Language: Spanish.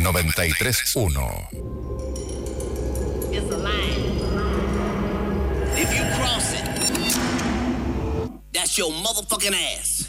93.1. It's a line. If you cross it, that's your motherfucking ass.